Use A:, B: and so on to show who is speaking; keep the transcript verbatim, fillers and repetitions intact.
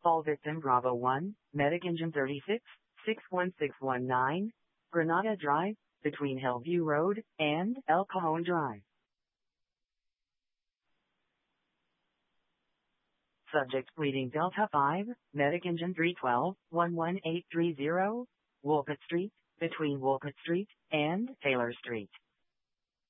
A: Fall victim Bravo one, Medic Engine thirty-six, six one six one nine, Granada Drive, between Hillview Road and El Cajon Drive. Subject bleeding Delta five, Medic Engine three twelve, one one eight three zero, Wolcott Street, between Wolcott Street and Taylor Street.